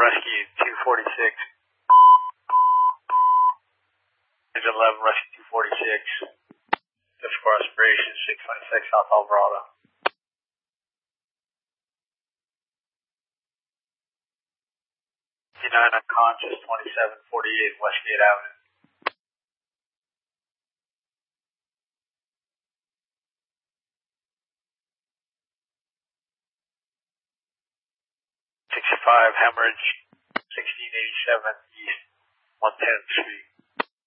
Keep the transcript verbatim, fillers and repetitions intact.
Rescue two forty-six. Engine eleven, Rescue two forty-six. Just for aspiration, six twenty-six South Alvarado. nine unconscious, twenty-seven forty-eight Westgate Avenue. sixty-five hemorrhage, sixteen eighty-seven East one tenth Street.